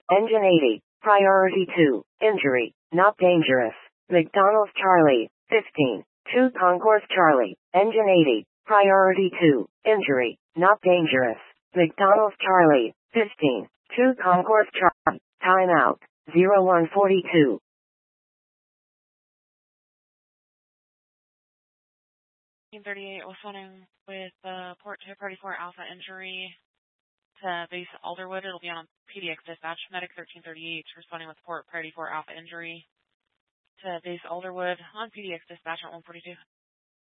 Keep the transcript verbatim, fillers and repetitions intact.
Engine eighty. Priority two. Injury. Not dangerous. McDonald's Charlie. fifteen. two Concourse Charlie. Engine eighty. Priority two. Injury. Not dangerous. McDonald's Charlie. fifteen. two Concourse Charlie. Timeout. zero one forty-two. thirty-eight, responding with uh, port two thirty-four Alpha injury to base Alderwood. It'll be on P D X dispatch. Medic thirteen thirty-eight responding with port thirty-four Alpha injury to base Alderwood on P D X dispatch at one forty-two.